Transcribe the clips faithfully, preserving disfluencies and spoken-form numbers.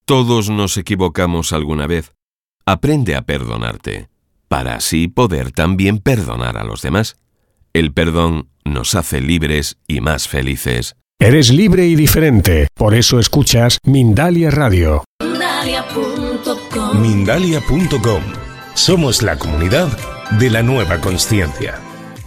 Todos nos equivocamos alguna vez. Aprende a perdonarte, para así poder también perdonar a los demás. El perdón nos hace libres y más felices. Eres libre y diferente, por eso escuchas Mindalia Radio. Mindalia punto com. Mindalia punto com. Somos la comunidad de la nueva consciencia.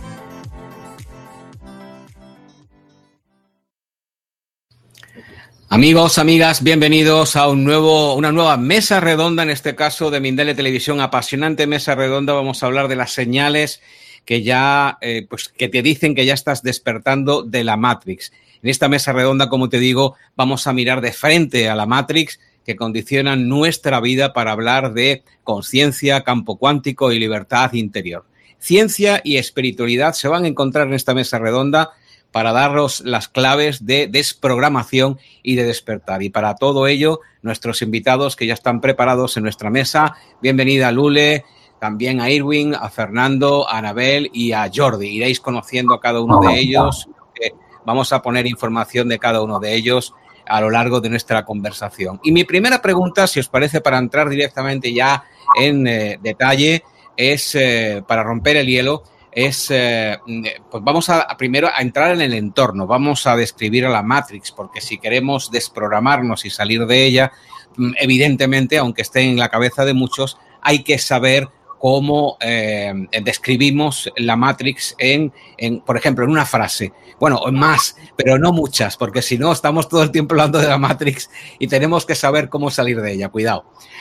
Amigos, amigas, bienvenidos a un nuevo, una nueva mesa redonda, en este caso de Mindalia Televisión. Apasionante mesa redonda. Vamos a hablar de las señales que ya, eh, pues, que te dicen que ya estás despertando de la Matrix. En esta mesa redonda, como te digo, vamos a mirar de frente a la Matrix que condiciona nuestra vida para hablar de conciencia, campo cuántico y libertad interior. Ciencia y espiritualidad se van a encontrar en esta mesa redonda para daros las claves de desprogramación y de despertar. Y para todo ello, nuestros invitados que ya están preparados en nuestra mesa. Bienvenida a Lule, también a Irwin, a Fernando, a Anabel y a Jordi. Iréis conociendo a cada uno de ellos. Eh, vamos a poner información de cada uno de ellos a lo largo de nuestra conversación. Y mi primera pregunta, si os parece, para entrar directamente ya en eh, detalle, es eh, para romper el hielo. Es, eh, pues vamos a, a primero a entrar en el entorno, vamos a describir a la Matrix, porque si queremos desprogramarnos y salir de ella, evidentemente, aunque esté en la cabeza de muchos, hay que saber cómo eh, describimos la Matrix en, en, por ejemplo, en una frase. Bueno, más, pero no muchas, porque si no estamos todo el tiempo hablando de la Matrix y tenemos que saber cómo salir de ella. Cuidado.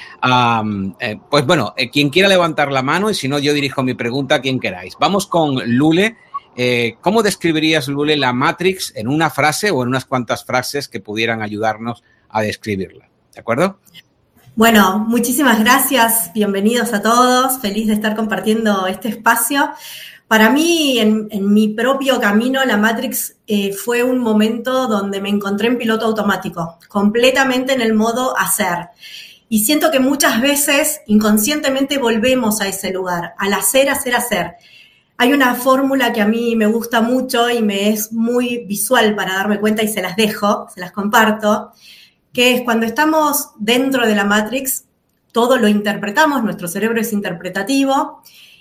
Um, eh, pues bueno, eh, quien quiera levantar la mano, y si no, yo dirijo mi pregunta a quien queráis. Vamos con Lule. Eh, ¿Cómo describirías, Lule, la Matrix en una frase o en unas cuantas frases que pudieran ayudarnos a describirla? ¿De acuerdo? Bueno, muchísimas gracias. Bienvenidos a todos. Feliz de estar compartiendo este espacio. Para mí, en, en mi propio camino, la Matrix eh, fue un momento donde me encontré en piloto automático, completamente en el modo hacer. Y siento que muchas veces inconscientemente volvemos a ese lugar, al hacer, hacer, hacer. Hay una fórmula que a mí me gusta mucho y me es muy visual para darme cuenta y se las dejo, se las comparto, que es cuando estamos dentro de la Matrix, todo lo interpretamos, nuestro cerebro es interpretativo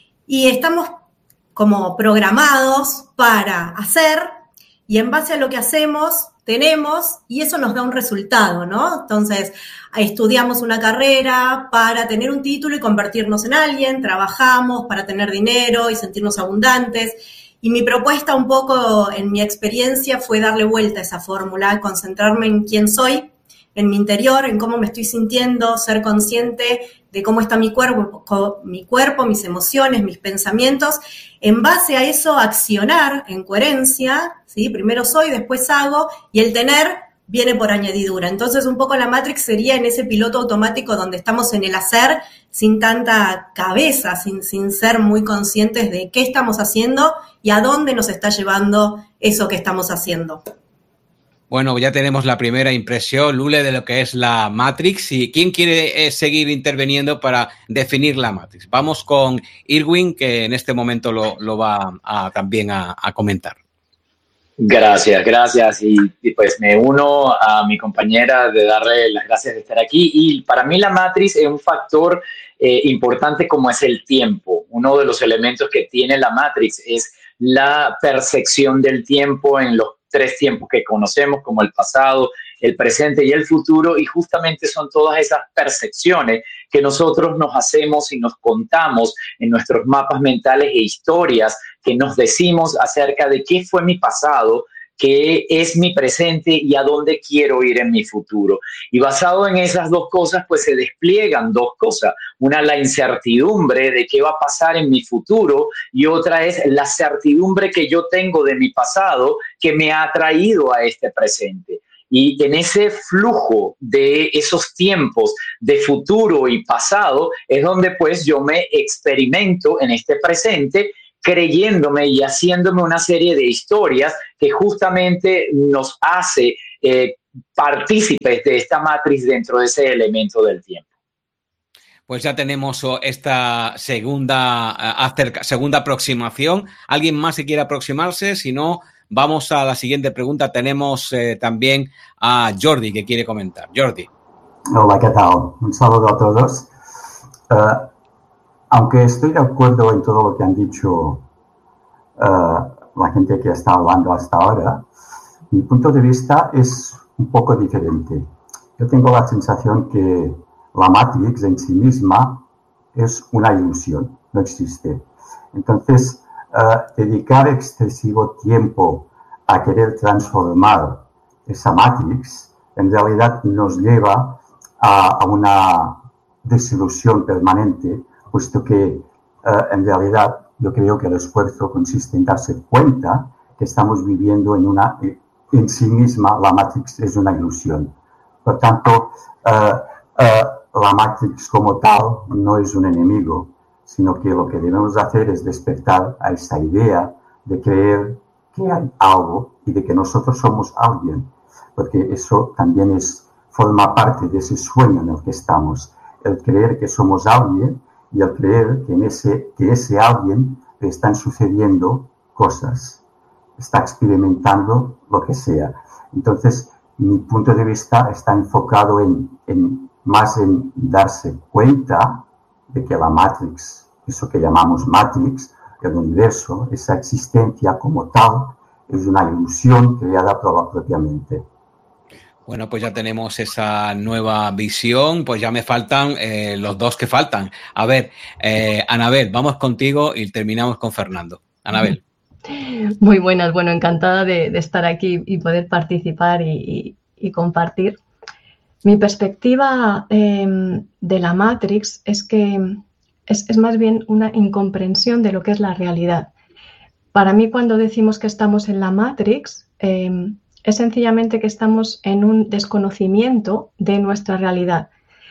y estamos como programados para hacer y en base a lo que hacemos tenemos y eso nos da un resultado, ¿no? Entonces, estudiamos una carrera para tener un título y convertirnos en alguien, trabajamos para tener dinero y sentirnos abundantes. Y mi propuesta un poco en mi experiencia fue darle vuelta a esa fórmula, concentrarme en quién soy, en mi interior, en cómo me estoy sintiendo, ser consciente de cómo está mi cuerpo, mi cuerpo, mis emociones, mis pensamientos. En base a eso, accionar en coherencia, ¿sí? Primero soy, después hago, y el tener viene por añadidura. Entonces, un poco la Matrix sería en ese piloto automático donde estamos en el hacer sin tanta cabeza, sin, sin ser muy conscientes de qué estamos haciendo y a dónde nos está llevando eso que estamos haciendo. Bueno, ya tenemos la primera impresión, Lule, de lo que es la Matrix. ¿Y quién quiere eh, seguir interviniendo para definir la Matrix? Vamos con Irwin, que en este momento lo, lo va a, también a, a comentar. Gracias, gracias. Y, y pues me uno a mi compañera de darle las gracias de estar aquí. Y para mí la Matrix es un factor eh, importante como es el tiempo. Uno de los elementos que tiene la Matrix es la percepción del tiempo en los tres tiempos que conocemos, como el pasado, el presente y el futuro, y justamente son todas esas percepciones que nosotros nos hacemos y nos contamos en nuestros mapas mentales e historias que nos decimos acerca de qué fue mi pasado, qué es mi presente y a dónde quiero ir en mi futuro. Y basado en esas dos cosas, pues se despliegan dos cosas. Una, la incertidumbre de qué va a pasar en mi futuro, y otra es la certidumbre que yo tengo de mi pasado que me ha traído a este presente. Y en ese flujo de esos tiempos de futuro y pasado es donde pues yo me experimento en este presente, creyéndome y haciéndome una serie de historias que justamente nos hace eh, partícipes de esta matriz dentro de ese elemento del tiempo. Pues ya tenemos esta segunda, acerca, segunda aproximación. ¿Alguien más que quiera aproximarse? Si no, vamos a la siguiente pregunta. Tenemos eh, también a Jordi que quiere comentar. Jordi. Hola, ¿qué tal? Un saludo a todos. Uh, aunque estoy de acuerdo en todo lo que han dicho uh, la gente que está hablando hasta ahora, mi punto de vista es un poco diferente. Yo tengo la sensación que la Matrix en sí misma es una ilusión, no existe. Entonces, uh, dedicar excesivo tiempo a querer transformar esa Matrix en realidad nos lleva a, a una desilusión permanente, puesto que uh, en realidad yo creo que el esfuerzo consiste en darse cuenta que estamos viviendo en una, en sí misma la Matrix es una ilusión. Por tanto, uh, uh, la Matrix como tal no es un enemigo, sino que lo que debemos hacer es despertar a esa idea de creer que hay algo y de que nosotros somos alguien, porque eso también es, forma parte de ese sueño en el que estamos, el creer que somos alguien y el creer que en ese, que ese alguien le están sucediendo cosas, está experimentando lo que sea. Entonces, mi punto de vista está enfocado en, en más en darse cuenta de que la Matrix, eso que llamamos Matrix, el universo, esa existencia como tal, es una ilusión creada por la propia mente. Bueno, pues ya tenemos esa nueva visión, pues ya me faltan eh, los dos que faltan. A ver, eh, Anabel, vamos contigo y terminamos con Fernando. Anabel. Muy buenas, bueno, encantada de, de estar aquí y poder participar y, y, y compartir. Mi perspectiva eh, de la Matrix es que es, es más bien una incomprensión de lo que es la realidad. Para mí, cuando decimos que estamos en la Matrix, eh, es sencillamente que estamos en un desconocimiento de nuestra realidad.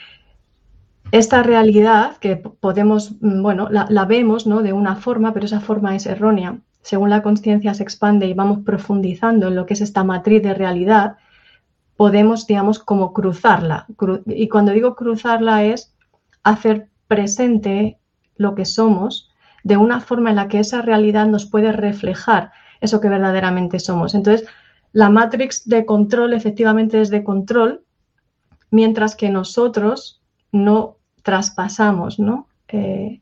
Esta realidad que podemos, bueno, la, la vemos, ¿no?, de una forma, pero esa forma es errónea. Según la conciencia se expande y vamos profundizando en lo que es esta matriz de realidad, podemos, digamos, como cruzarla. Cru- y cuando digo cruzarla es hacer presente lo que somos de una forma en la que esa realidad nos puede reflejar eso que verdaderamente somos. Entonces, la Matrix de control efectivamente es de control, mientras que nosotros no traspasamos, ¿no?, eh,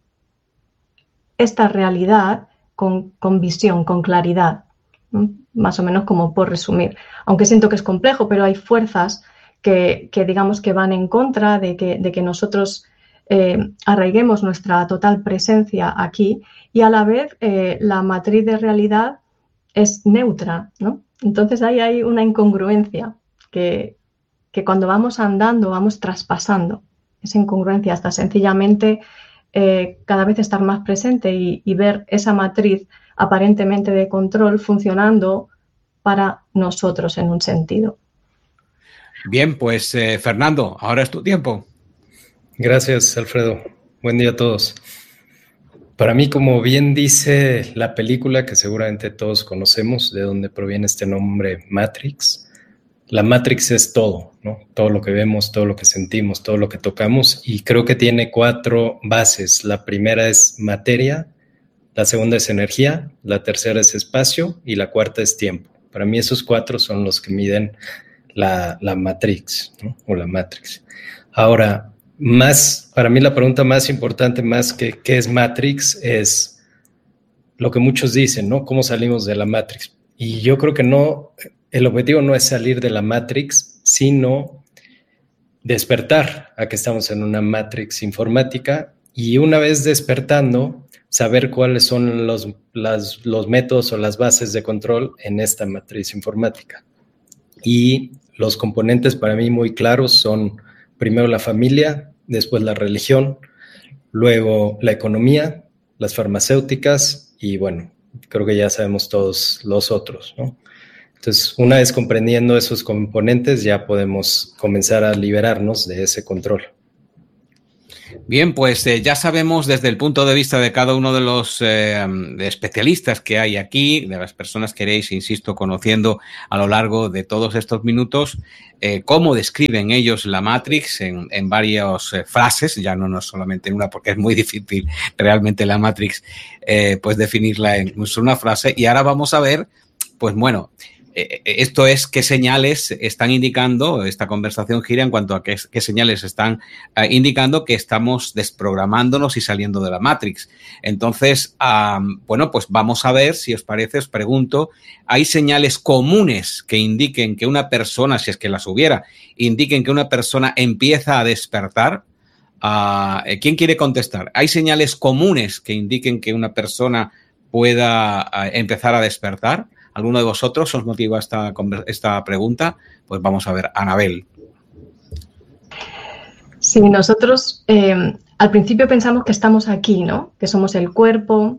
esta realidad con, con visión, con claridad, ¿no?, más o menos como por resumir. Aunque siento que es complejo, pero hay fuerzas que, que digamos que van en contra de que, de que nosotros eh, arraiguemos nuestra total presencia aquí y a la vez eh, la matriz de realidad es neutra, ¿no? Entonces ahí hay una incongruencia que, que cuando vamos andando vamos traspasando esa incongruencia hasta sencillamente eh, cada vez estar más presente y, y ver esa matriz aparentemente de control funcionando para nosotros en un sentido. Bien, pues eh, Fernando, ahora es tu tiempo. Gracias, Alfredo. Buen día a todos. Para mí, como bien dice la película que seguramente todos conocemos, de donde proviene este nombre Matrix, la Matrix es todo, ¿no? Todo lo que vemos, todo lo que sentimos, todo lo que tocamos, y creo que tiene cuatro bases. La primera es materia, la segunda es energía, la tercera es espacio y la cuarta es tiempo. Para mí esos cuatro son los que miden la, la Matrix, ¿no?, o la Matrix. Ahora, más, para mí la pregunta más importante, más que qué es Matrix, es lo que muchos dicen, ¿no? ¿Cómo salimos de la Matrix? Y yo creo que no, el objetivo no es salir de la Matrix, sino despertar a que estamos en una Matrix informática y una vez despertando, saber cuáles son los, las, los métodos o las bases de control en esta matriz informática. Y los componentes para mí muy claros son primero la familia, después la religión, luego la economía, las farmacéuticas y bueno, creo que ya sabemos todos los otros, ¿no? Entonces, una vez comprendiendo esos componentes, ya podemos comenzar a liberarnos de ese control. Bien, pues eh, ya sabemos desde el punto de vista de cada uno de los eh, de especialistas que hay aquí, de las personas que iréis, insisto, conociendo a lo largo de todos estos minutos, eh, cómo describen ellos la Matrix en, en varias eh, frases, ya no, no solamente en una, porque es muy difícil realmente la Matrix, eh, pues definirla en una frase. Y ahora vamos a ver, pues bueno, Eh, esto es qué señales están indicando, esta conversación gira en cuanto a qué, qué señales están uh, indicando que estamos desprogramándonos y saliendo de la Matrix. Entonces, um, bueno, pues vamos a ver, si os parece, os pregunto, ¿hay señales comunes que indiquen que una persona, si es que las hubiera, indiquen que una persona empieza a despertar? Uh, ¿Quién quiere contestar? ¿Hay señales comunes que indiquen que una persona pueda uh, empezar a despertar? ¿Alguno de vosotros os motiva esta, esta pregunta? Pues vamos a ver, Anabel. Sí, nosotros eh, al principio pensamos que estamos aquí, ¿no? Que somos el cuerpo,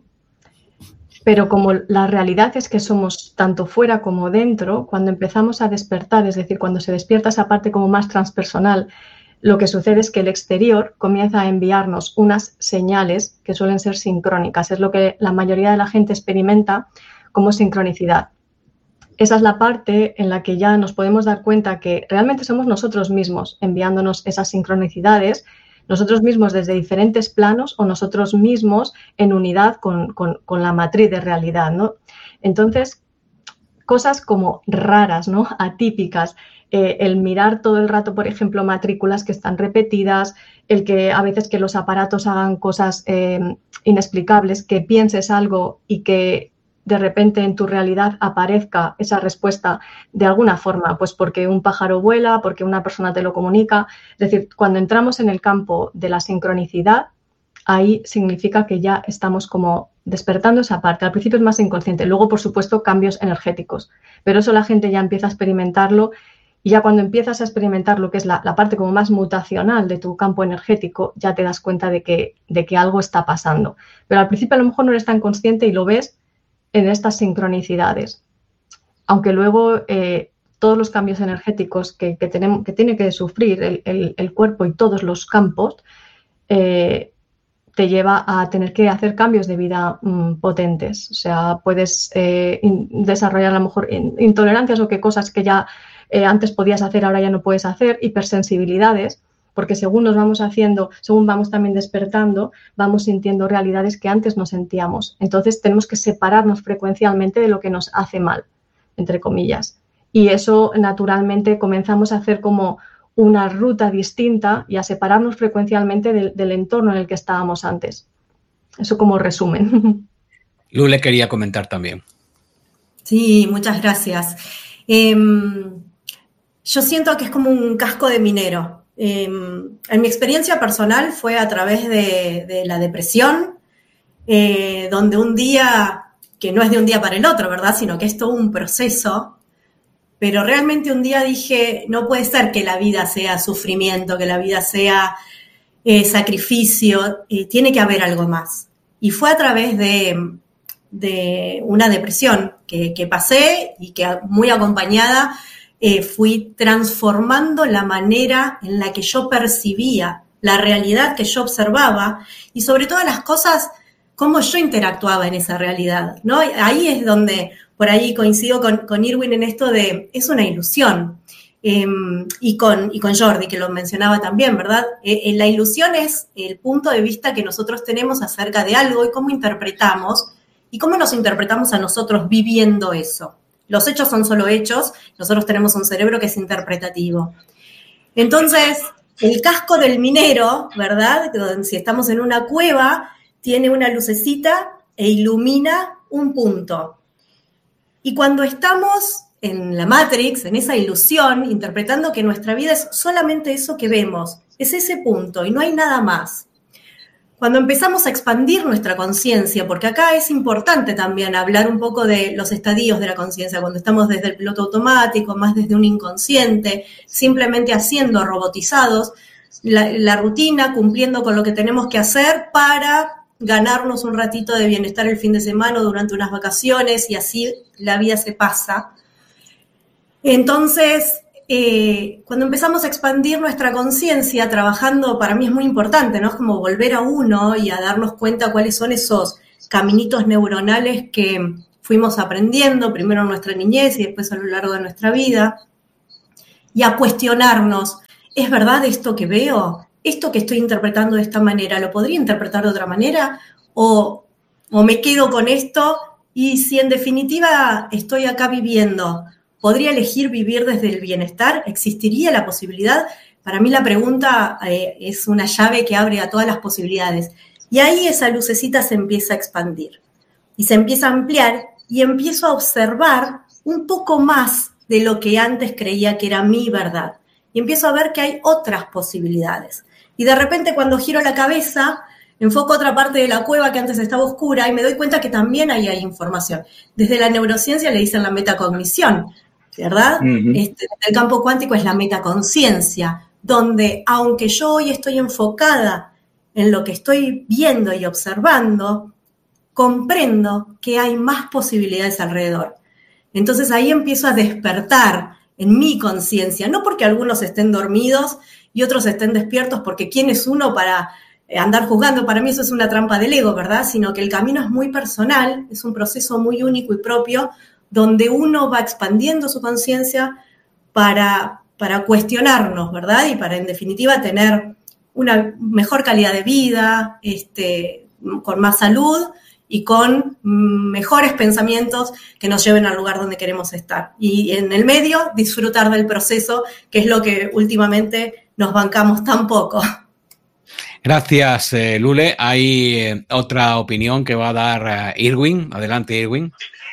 pero como la realidad es que somos tanto fuera como dentro, cuando empezamos a despertar, es decir, cuando se despierta esa parte como más transpersonal, lo que sucede es que el exterior comienza a enviarnos unas señales que suelen ser sincrónicas. Es lo que la mayoría de la gente experimenta como sincronicidad. Esa es la parte en la que ya nos podemos dar cuenta que realmente somos nosotros mismos enviándonos esas sincronicidades, nosotros mismos desde diferentes planos o nosotros mismos en unidad con, con, con la matriz de realidad, ¿no? Entonces, cosas como raras, ¿no? Atípicas, eh, el mirar todo el rato, por ejemplo, matrículas que están repetidas, el que a veces que los aparatos hagan cosas eh, inexplicables, que pienses algo y que de repente en tu realidad aparezca esa respuesta de alguna forma, pues porque un pájaro vuela, porque una persona te lo comunica. Es decir, cuando entramos en el campo de la sincronicidad, ahí significa que ya estamos como despertando esa parte. Al principio es más inconsciente, luego, por supuesto, cambios energéticos, pero eso la gente ya empieza a experimentarlo y ya cuando empiezas a experimentar lo que es la, la parte como más mutacional de tu campo energético, ya te das cuenta de que, de que algo está pasando. Pero al principio a lo mejor no eres tan consciente y lo ves en estas sincronicidades, aunque luego eh, todos los cambios energéticos que, que, tenemos, que tiene que sufrir el, el, el cuerpo y todos los campos eh, te lleva a tener que hacer cambios de vida mmm, potentes. O sea, puedes eh, in, desarrollar a lo mejor in, intolerancias o que cosas que ya eh, antes podías hacer, ahora ya no puedes hacer, hipersensibilidades, porque según nos vamos haciendo, según vamos también despertando, vamos sintiendo realidades que antes no sentíamos. Entonces tenemos que separarnos frecuencialmente de lo que nos hace mal, entre comillas. Y eso naturalmente comenzamos a hacer como una ruta distinta y a separarnos frecuencialmente del, del entorno en el que estábamos antes. Eso como resumen. Lu le quería comentar también. Sí, muchas gracias. Eh, yo siento que es como un casco de minero. Eh, en mi experiencia personal fue a través de, de la depresión, eh, donde un día, que no es de un día para el otro, ¿verdad? Sino que es todo un proceso, pero realmente un día dije, no puede ser que la vida sea sufrimiento, que la vida sea eh, sacrificio, eh, tiene que haber algo más. Y fue a través de, de una depresión que, que pasé y que muy acompañada Eh, fui transformando la manera en la que yo percibía la realidad que yo observaba y sobre todas las cosas, cómo yo interactuaba en esa realidad, ¿no? Ahí es donde, por ahí coincido con, con Irwin en esto de, es una ilusión. Eh, y, con, y con Jordi, que lo mencionaba también, ¿verdad? Eh, la ilusión es el punto de vista que nosotros tenemos acerca de algo y cómo interpretamos y cómo nos interpretamos a nosotros viviendo eso. Los hechos son solo hechos, nosotros tenemos un cerebro que es interpretativo. Entonces, el casco del minero, ¿verdad? Si estamos en una cueva, tiene una lucecita e ilumina un punto. Y cuando estamos en la Matrix, en esa ilusión, interpretando que nuestra vida es solamente eso que vemos, es ese punto y no hay nada más. Cuando empezamos a expandir nuestra conciencia, porque acá es importante también hablar un poco de los estadios de la conciencia, cuando estamos desde el piloto automático, más desde un inconsciente, simplemente haciendo, robotizados, la, la rutina, cumpliendo con lo que tenemos que hacer para ganarnos un ratito de bienestar el fin de semana o durante unas vacaciones y así la vida se pasa. Entonces, Eh, cuando empezamos a expandir nuestra conciencia, trabajando, para mí es muy importante, ¿no? Es como volver a uno y a darnos cuenta cuáles son esos caminitos neuronales que fuimos aprendiendo, primero en nuestra niñez y después a lo largo de nuestra vida, y a cuestionarnos, ¿es verdad esto que veo? ¿Esto que estoy interpretando de esta manera, lo podría interpretar de otra manera? ¿O, o me quedo con esto? Y si en definitiva estoy acá viviendo, ¿Podría elegir vivir desde el bienestar? ¿Existiría la posibilidad? Para mí la pregunta eh, es una llave que abre a todas las posibilidades. Y ahí esa lucecita se empieza a expandir y se empieza a ampliar y empiezo a observar un poco más de lo que antes creía que era mi verdad. Y empiezo a ver que hay otras posibilidades. Y de repente cuando giro la cabeza, enfoco otra parte de la cueva que antes estaba oscura y me doy cuenta que también ahí hay información. Desde la neurociencia le dicen la metacognición, ¿verdad? Uh-huh. Este, desde el campo cuántico es la metaconciencia, donde aunque yo hoy estoy enfocada en lo que estoy viendo y observando, comprendo que hay más posibilidades alrededor. Entonces ahí empiezo a despertar en mi conciencia, no porque algunos estén dormidos y otros estén despiertos, porque ¿quién es uno para andar juzgando? Para mí eso es una trampa del ego, ¿verdad? Sino que el camino es muy personal, es un proceso muy único y propio, donde uno va expandiendo su conciencia para, para cuestionarnos, ¿verdad? Y para, en definitiva, tener una mejor calidad de vida, este, con más salud y con mejores pensamientos que nos lleven al lugar donde queremos estar. Y en el medio, disfrutar del proceso, que es lo que últimamente nos bancamos tan poco. Gracias, eh, Lule. Hay eh, otra opinión que va a dar eh, Irwin. Adelante, Irwin.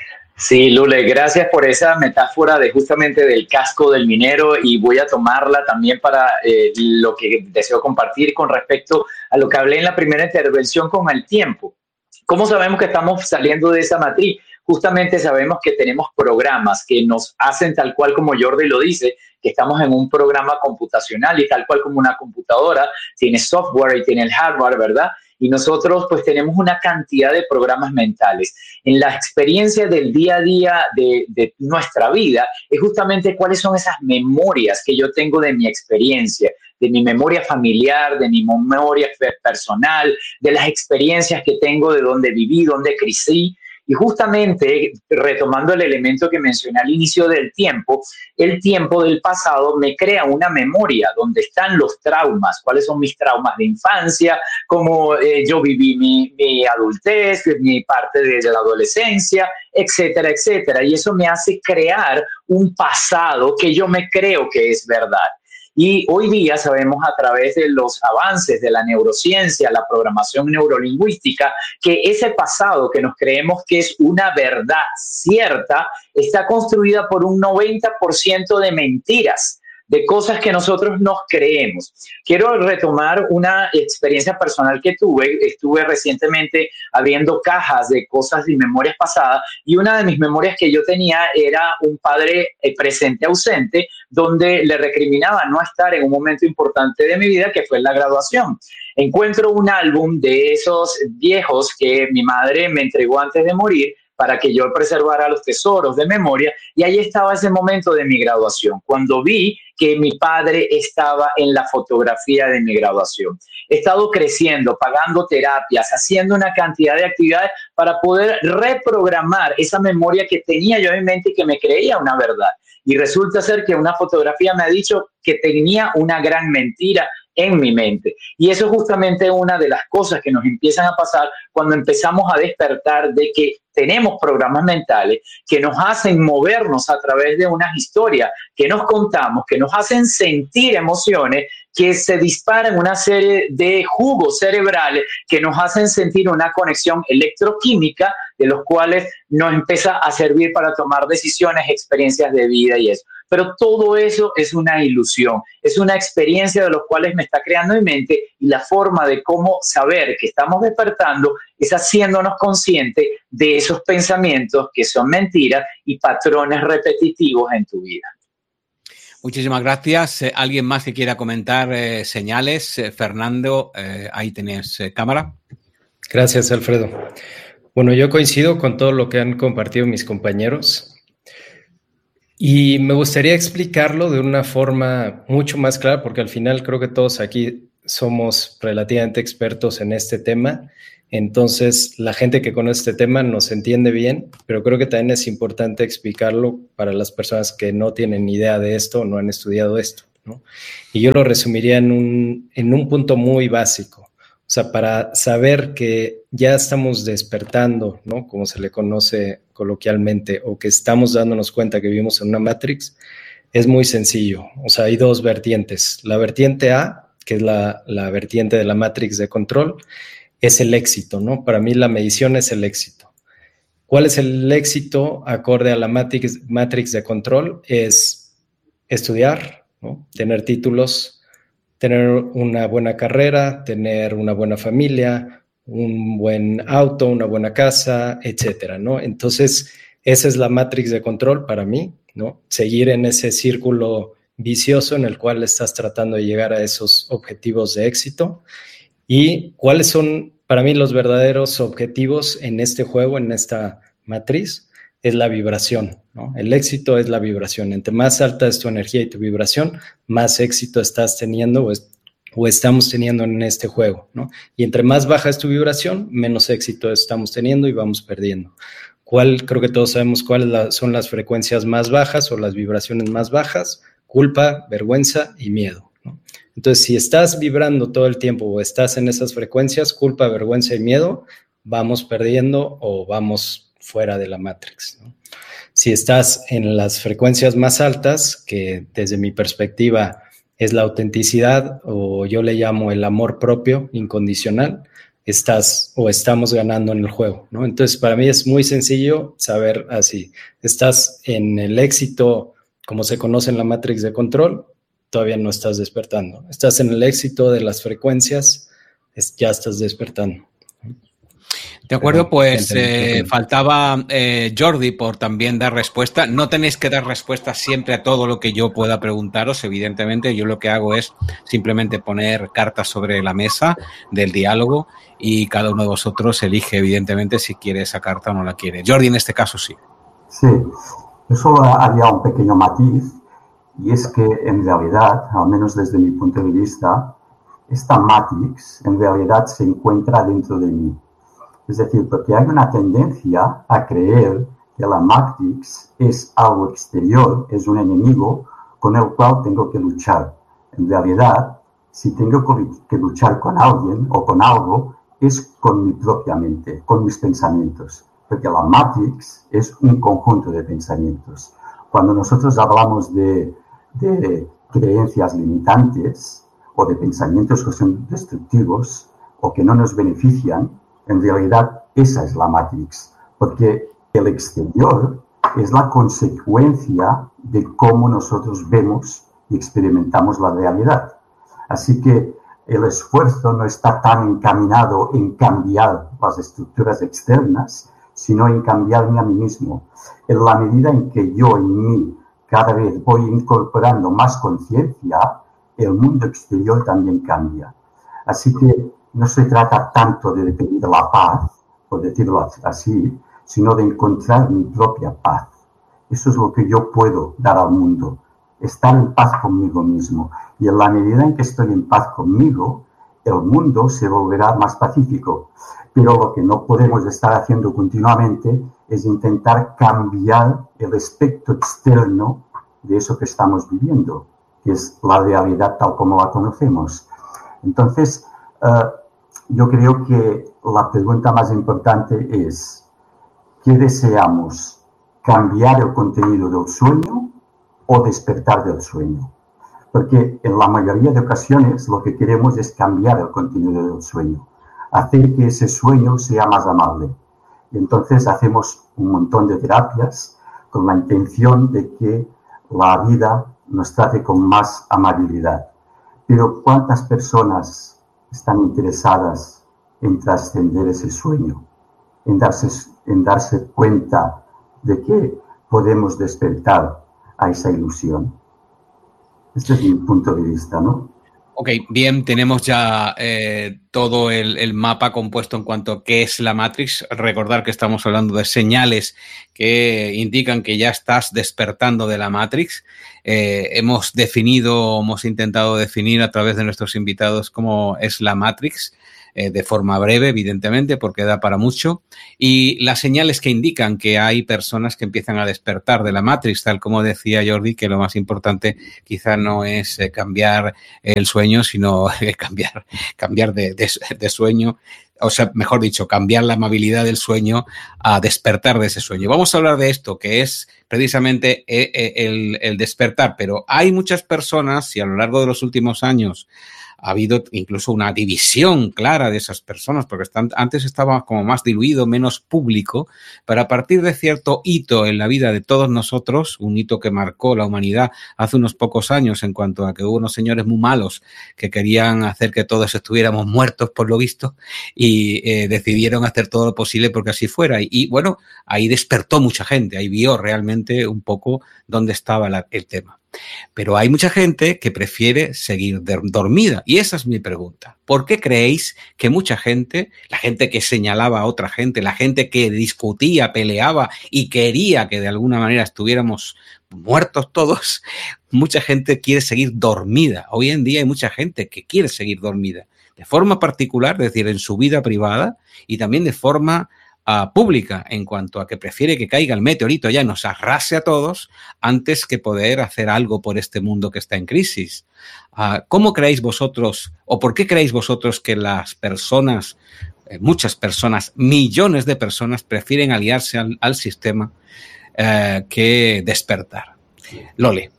Sí, Lule, gracias por esa metáfora de justamente del casco del minero, y voy a tomarla también para eh, lo que deseo compartir con respecto a lo que hablé en la primera intervención con el tiempo. ¿Cómo sabemos que estamos saliendo de esa matriz? Justamente sabemos que tenemos programas que nos hacen tal cual como Jordi lo dice, que estamos en un programa computacional y tal cual como una computadora tiene software y tiene el hardware, ¿verdad? Y nosotros pues tenemos una cantidad de programas mentales. En la experiencia del día a día de, de nuestra vida es justamente cuáles son esas memorias que yo tengo de mi experiencia, de mi memoria familiar, de mi memoria personal, de las experiencias que tengo, de dónde viví, dónde crecí. Y justamente, retomando el elemento que mencioné al inicio del tiempo, el tiempo del pasado me crea una memoria donde están los traumas, cuáles son mis traumas de infancia, cómo eh, yo viví mi, mi adultez, mi parte de la adolescencia, etcétera, etcétera. Y eso me hace crear un pasado que yo me creo que es verdad. Y hoy día sabemos a través de los avances de la neurociencia, la programación neurolingüística, que ese pasado que nos creemos que es una verdad cierta está construida por un noventa por ciento de mentiras, de cosas que nosotros nos creemos. Quiero retomar una experiencia personal que tuve. Estuve recientemente abriendo cajas de cosas y memorias pasadas, y una de mis memorias que yo tenía era un padre presente ausente, donde le recriminaba no estar en un momento importante de mi vida, que fue la graduación. Encuentro un álbum de esos viejos que mi madre me entregó antes de morir, para que yo preservara los tesoros de memoria, y ahí estaba ese momento de mi graduación, cuando vi que mi padre estaba en la fotografía de mi graduación. He estado creciendo, pagando terapias, haciendo una cantidad de actividades para poder reprogramar esa memoria que tenía yo en mente y que me creía una verdad. Y resulta ser que una fotografía me ha dicho que tenía una gran mentira en mi mente. Y eso es justamente una de las cosas que nos empiezan a pasar cuando empezamos a despertar de que tenemos programas mentales que nos hacen movernos a través de unas historias que nos contamos, que nos hacen sentir emociones, que se disparan una serie de jugos cerebrales que nos hacen sentir una conexión electroquímica, de los cuales nos empieza a servir para tomar decisiones, experiencias de vida y eso. Pero todo eso es una ilusión, es una experiencia de los cuales me está creando mi mente, y la forma de cómo saber que estamos despertando es haciéndonos conscientes de esos pensamientos que son mentiras y patrones repetitivos en tu vida. Muchísimas gracias. Eh, ¿Alguien más que quiera comentar eh, señales? Eh, Fernando, eh, ahí tenés eh, cámara. Gracias, Alfredo. Bueno, yo coincido con todo lo que han compartido mis compañeros, y me gustaría explicarlo de una forma mucho más clara, porque al final creo que todos aquí somos relativamente expertos en este tema. Entonces, la gente que conoce este tema nos entiende bien, pero creo que también es importante explicarlo para las personas que no tienen idea de esto o no han estudiado esto, ¿no? Y yo lo resumiría en un, en un punto muy básico. O O sea, para saber que ya estamos despertando, ¿no? Como se le conoce coloquialmente, o que estamos dándonos cuenta que vivimos en una Matrix, es muy sencillo. O sea, hay dos vertientes. La vertiente A, que es la, la vertiente de la Matrix de control, es el éxito, ¿no? Para mí la medición es el éxito. ¿Cuál es el éxito acorde a la Matrix, Matrix de control? Es estudiar, ¿no? Tener títulos, tener una buena carrera, tener una buena familia, un buen auto, una buena casa, etcétera, ¿no? Entonces, esa es la Matrix de control para mí, ¿no? Seguir en ese círculo vicioso en el cual estás tratando de llegar a esos objetivos de éxito. ¿Y cuáles son para mí los verdaderos objetivos en este juego, en esta matriz? Es la vibración, ¿no? El éxito es la vibración. Entre más alta es tu energía y tu vibración, más éxito estás teniendo o, es, o estamos teniendo en este juego, ¿no? Y entre más baja es tu vibración, menos éxito estamos teniendo y vamos perdiendo. ¿Cuál? Creo que todos sabemos cuáles la, son las frecuencias más bajas o las vibraciones más bajas: culpa, vergüenza y miedo, ¿no? Entonces, si estás vibrando todo el tiempo o estás en esas frecuencias, culpa, vergüenza y miedo, vamos perdiendo o vamos fuera de la Matrix, ¿no? Si estás en las frecuencias más altas, que desde mi perspectiva es la autenticidad, o yo le llamo el amor propio incondicional, estás o estamos ganando en el juego, ¿no? Entonces, para mí es muy sencillo saber así. Estás en el éxito, como se conoce en la Matrix de control, todavía no estás despertando. Estás en el éxito de las frecuencias, es, ya estás despertando. De acuerdo, pues eh, faltaba eh, Jordi por también dar respuesta. No tenéis que dar respuesta siempre a todo lo que yo pueda preguntaros, evidentemente. Yo lo que hago es simplemente poner cartas sobre la mesa del diálogo y cada uno de vosotros elige, evidentemente, si quiere esa carta o no la quiere. Jordi, en este caso, sí. Sí, yo solo haría un pequeño matiz, y es que en realidad, al menos desde mi punto de vista, esta Matrix en realidad se encuentra dentro de mí. Es decir, porque hay una tendencia a creer que la Matrix es algo exterior, es un enemigo con el cual tengo que luchar. En realidad, si tengo que luchar con alguien o con algo, es con mi propia mente, con mis pensamientos. Porque la Matrix es un conjunto de pensamientos. Cuando nosotros hablamos de, de creencias limitantes o de pensamientos que son destructivos o que no nos benefician, en realidad, esa es la Matrix, porque el exterior es la consecuencia de cómo nosotros vemos y experimentamos la realidad. Así que el esfuerzo no está tan encaminado en cambiar las estructuras externas, sino en cambiarme a mí mismo. En la medida en que yo en mí cada vez voy incorporando más conciencia, el mundo exterior también cambia. Así que no se trata tanto de pedir la paz, por decirlo así, sino de encontrar mi propia paz. Eso es lo que yo puedo dar al mundo, estar en paz conmigo mismo. Y en la medida en que estoy en paz conmigo, el mundo se volverá más pacífico. Pero lo que no podemos estar haciendo continuamente es intentar cambiar el aspecto externo de eso que estamos viviendo, que es la realidad tal como la conocemos. Entonces, uh, yo creo que la pregunta más importante es, ¿qué deseamos? ¿Cambiar el contenido del sueño o despertar del sueño? Porque en la mayoría de ocasiones lo que queremos es cambiar el contenido del sueño, hacer que ese sueño sea más amable. Y entonces hacemos un montón de terapias con la intención de que la vida nos trate con más amabilidad. Pero ¿cuántas personas están interesadas en trascender ese sueño, en darse, en darse cuenta de que podemos despertar a esa ilusión? Este es mi punto de vista, ¿no? Ok, bien, tenemos ya eh, todo el, el mapa compuesto en cuanto a qué es la Matrix. Recordar que estamos hablando de señales que indican que ya estás despertando de la Matrix. Eh, hemos definido, hemos intentado definir a través de nuestros invitados cómo es la Matrix, eh, de forma breve, evidentemente, porque da para mucho. Y las señales que indican que hay personas que empiezan a despertar de la Matrix, tal como decía Jordi, que lo más importante quizá no es eh, cambiar el sueño, sino eh, cambiar, cambiar de, de, de sueño, o sea, mejor dicho, cambiar la amabilidad del sueño a despertar de ese sueño. Vamos a hablar de esto, que es precisamente el, el despertar, pero hay muchas personas, y a lo largo de los últimos años ha habido incluso una división clara de esas personas, porque están, antes estaba como más diluido, menos público, pero a partir de cierto hito en la vida de todos nosotros, un hito que marcó la humanidad hace unos pocos años en cuanto a que hubo unos señores muy malos que querían hacer que todos estuviéramos muertos por lo visto y eh, decidieron hacer todo lo posible porque así fuera. Y, y bueno, ahí despertó mucha gente, ahí vio realmente un poco dónde estaba la, el tema. Pero hay mucha gente que prefiere seguir dormida y esa es mi pregunta. ¿Por qué creéis que mucha gente, la gente que señalaba a otra gente, la gente que discutía, peleaba y quería que de alguna manera estuviéramos muertos todos, mucha gente quiere seguir dormida? Hoy en día hay mucha gente que quiere seguir dormida de forma particular, es decir, en su vida privada y también de forma Uh, pública, en cuanto a que prefiere que caiga el meteorito ya nos arrase a todos antes que poder hacer algo por este mundo que está en crisis. Uh, ¿Cómo creéis vosotros o por qué creéis vosotros que las personas, eh, muchas personas, millones de personas prefieren aliarse al, al sistema uh, que despertar? Loli.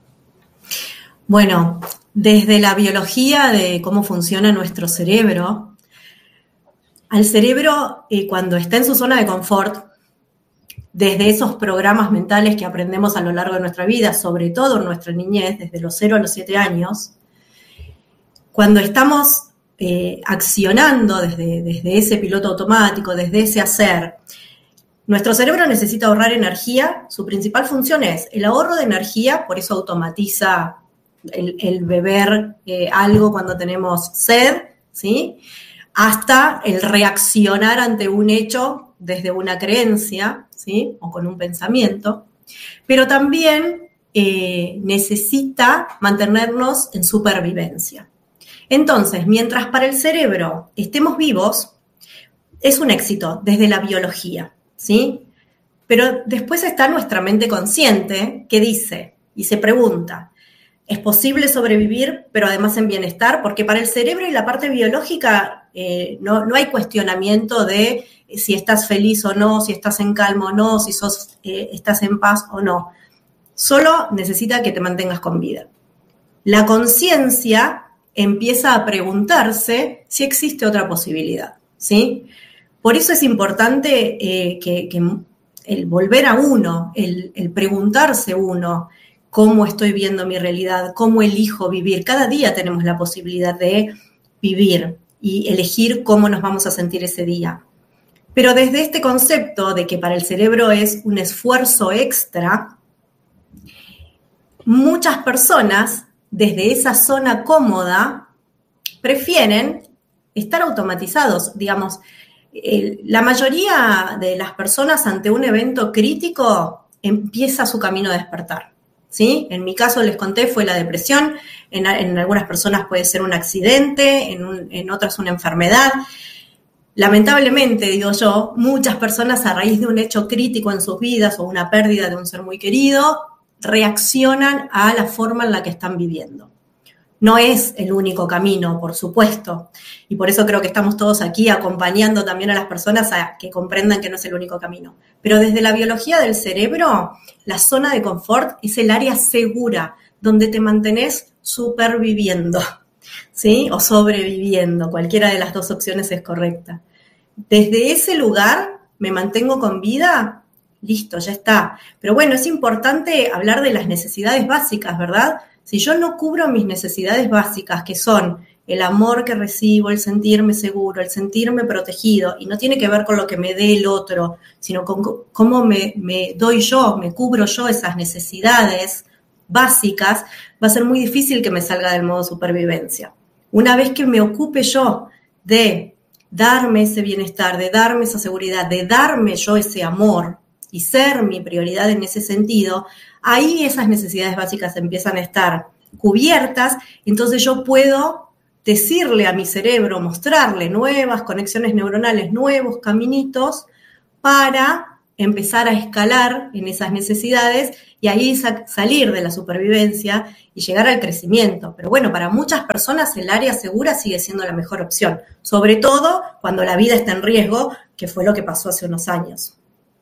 Bueno, desde la biología de cómo funciona nuestro cerebro, al cerebro, eh, cuando está en su zona de confort, desde esos programas mentales que aprendemos a lo largo de nuestra vida, sobre todo en nuestra niñez, desde los cero a los siete años, cuando estamos eh, accionando desde, desde ese piloto automático, desde ese hacer, nuestro cerebro necesita ahorrar energía. Su principal función es el ahorro de energía, por eso automatiza el, el beber eh, algo cuando tenemos sed, ¿sí?, hasta el reaccionar ante un hecho desde una creencia, ¿sí?, o con un pensamiento, pero también eh, necesita mantenernos en supervivencia. Entonces, mientras para el cerebro estemos vivos, es un éxito desde la biología, ¿sí? Pero después está nuestra mente consciente que dice y se pregunta, ¿es posible sobrevivir, pero además en bienestar? Porque para el cerebro y la parte biológica eh, no, no hay cuestionamiento de si estás feliz o no, si estás en calma o no, si sos, eh, estás en paz o no. Solo necesita que te mantengas con vida. La conciencia empieza a preguntarse si existe otra posibilidad, ¿sí? Por eso es importante eh, que, que el volver a uno, el, el preguntarse uno, cómo estoy viendo mi realidad, cómo elijo vivir. Cada día tenemos la posibilidad de vivir y elegir cómo nos vamos a sentir ese día. Pero desde este concepto de que para el cerebro es un esfuerzo extra, muchas personas desde esa zona cómoda prefieren estar automatizados. Digamos, el, la mayoría de las personas ante un evento crítico empieza su camino a despertar, ¿sí? En mi caso, les conté, fue la depresión. En, en algunas personas puede ser un accidente, en, un, en otras una enfermedad. Lamentablemente, digo yo, muchas personas a raíz de un hecho crítico en sus vidas o una pérdida de un ser muy querido, reaccionan a la forma en la que están viviendo. No es el único camino, por supuesto, y por eso creo que estamos todos aquí acompañando también a las personas a que comprendan que no es el único camino. Pero desde la biología del cerebro, la zona de confort es el área segura, donde te mantenés superviviendo, ¿sí? O sobreviviendo, cualquiera de las dos opciones es correcta. Desde ese lugar me mantengo con vida, listo, ya está. Pero bueno, es importante hablar de las necesidades básicas, ¿verdad? Si yo no cubro mis necesidades básicas, que son el amor que recibo, el sentirme seguro, el sentirme protegido, y no tiene que ver con lo que me dé el otro, sino con cómo me, me doy yo, me cubro yo esas necesidades básicas, va a ser muy difícil que me salga del modo supervivencia. Una vez que me ocupe yo de darme ese bienestar, de darme esa seguridad, de darme yo ese amor y ser mi prioridad en ese sentido, ahí esas necesidades básicas empiezan a estar cubiertas, entonces yo puedo decirle a mi cerebro, mostrarle nuevas conexiones neuronales, nuevos caminitos para empezar a escalar en esas necesidades y ahí sa- salir de la supervivencia y llegar al crecimiento. Pero bueno, para muchas personas el área segura sigue siendo la mejor opción, sobre todo cuando la vida está en riesgo, que fue lo que pasó hace unos años.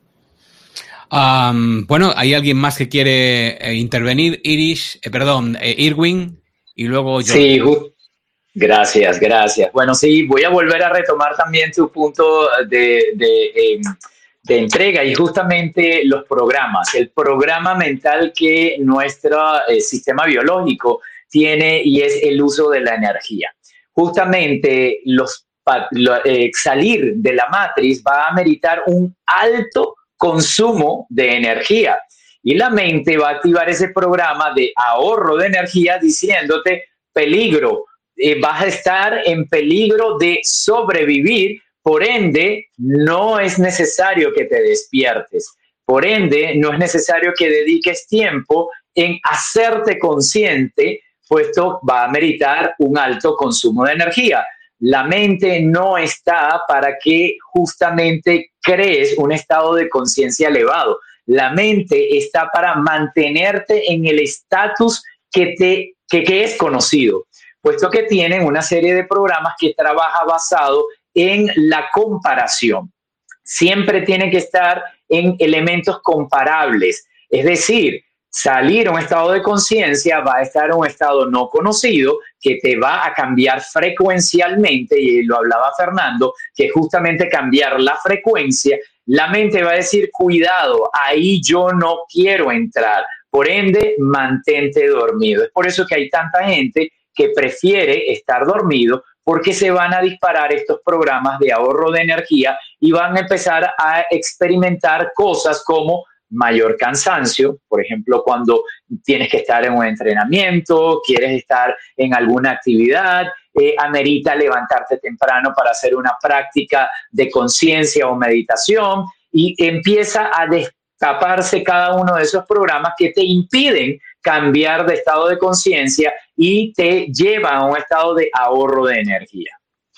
Um, bueno, hay alguien más que quiere eh, intervenir, Irish, eh, perdón, eh, Irwin, y luego yo. Sí, ju- gracias, gracias. Bueno, sí, voy a volver a retomar también tu punto de, de, eh, de entrega y justamente los programas, el programa mental que nuestro eh, sistema biológico tiene y es el uso de la energía. Justamente los, lo, eh, salir de la matriz va a ameritar un alto consumo de energía y la mente va a activar ese programa de ahorro de energía diciéndote peligro, eh, vas a estar en peligro de sobrevivir, por ende no es necesario que te despiertes, por ende no es necesario que dediques tiempo en hacerte consciente, puesto va a meritar un alto consumo de energía. La mente no está para que justamente crees un estado de conciencia elevado. La mente está para mantenerte en el estatus que, te, que, que es conocido, puesto que tienen una serie de programas que trabaja basado en la comparación. Siempre tiene que estar en elementos comparables, es decir, salir a un estado de conciencia va a estar en un estado no conocido que te va a cambiar frecuencialmente, y lo hablaba Fernando, que justamente cambiar la frecuencia, la mente va a decir, cuidado, ahí yo no quiero entrar, por ende, mantente dormido. Es por eso que hay tanta gente que prefiere estar dormido, porque se van a disparar estos programas de ahorro de energía y van a empezar a experimentar cosas como mayor cansancio, por ejemplo, cuando tienes que estar en un entrenamiento, quieres estar en alguna actividad, eh, amerita levantarte temprano para hacer una práctica de conciencia o meditación y empieza a destaparse cada uno de esos programas que te impiden cambiar de estado de conciencia y te llevan a un estado de ahorro de energía.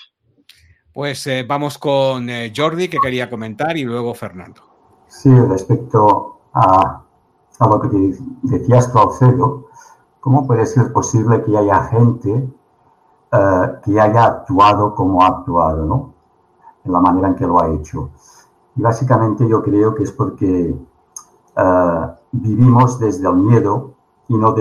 Pues eh, vamos con eh, Jordi, que quería comentar, y luego Fernando. Sí, respecto a, a lo que te decías tú, Alfredo, ¿cómo puede ser posible que haya gente uh, que haya actuado como ha actuado, ¿no? En la manera en que lo ha hecho. Y básicamente yo creo que es porque uh, vivimos desde el miedo y no desde